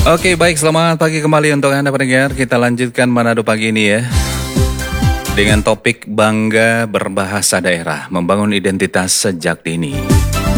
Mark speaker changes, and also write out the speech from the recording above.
Speaker 1: Oke, baik, selamat pagi kembali untuk Anda pendengar. Kita lanjutkan Manado pagi ini ya. Dengan topik bangga berbahasa daerah, membangun identitas sejak dini.